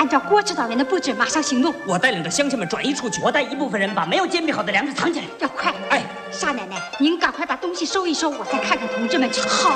按照郭指导员的布置，马上行动。 我带领着乡亲们转移出去， 我带一部分人把没有煎饼好的粮食藏起来。 要快！ 哎， 沙奶奶，您赶快把东西收一收，我再看看同志们去。好。